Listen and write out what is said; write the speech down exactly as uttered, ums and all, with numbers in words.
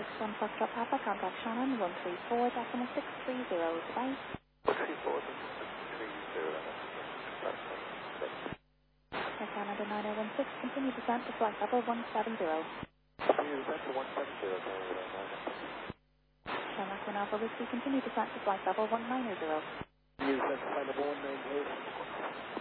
six one Foxtrot Papa, contact Shannon, one three four decimal six three zero, goodbye. one three four decimal six three zero, Air Canada nine oh one six, continue descent to flight level one seven zero. Continue descent to one seven zero, Canada nine one six. Shamrock one Alpha Whiskey, continue descent to flight level one nine zero. Continue descent to flight level one nine zero.